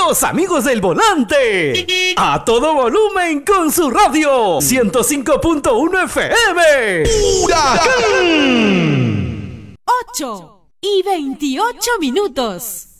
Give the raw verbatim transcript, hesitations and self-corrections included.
Los amigos del volante. A todo volumen con su radio. ciento cinco punto uno F M. ¡Huracán! ocho y veintiocho minutos.